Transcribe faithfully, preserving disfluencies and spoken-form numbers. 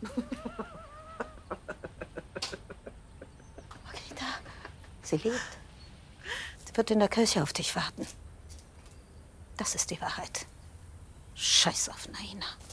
Margarita, sie lebt. Sie wird in der Kirche auf dich warten. Das ist die Wahrheit. Scheiß auf Naina.